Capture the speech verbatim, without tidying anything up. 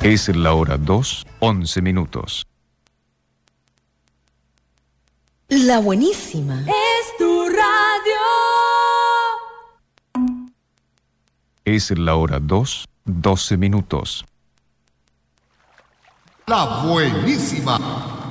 Es la hora dos, once minutos. La buenísima. Es tu radio. Es la hora dos, doce minutos. La buenísima.